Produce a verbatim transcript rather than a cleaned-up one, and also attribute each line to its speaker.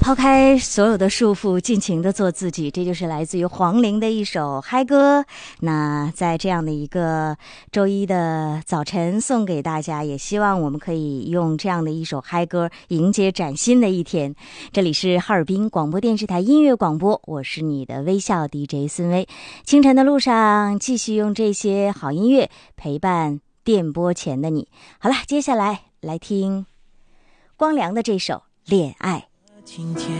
Speaker 1: 抛开所有的束缚，尽情的做自己，这就是来自于黄龄的一首嗨歌。那在这样的一个周一的早晨送给大家，也希望我们可以用这样的一首嗨歌迎接崭新的一天。这里是哈尔滨广播电视台音乐广播，我是你的微笑 D J 孙薇。清晨的路上，继续用这些好音乐陪伴电波前的你。好了，接下来来听光良的这首《恋爱》。
Speaker 2: 今天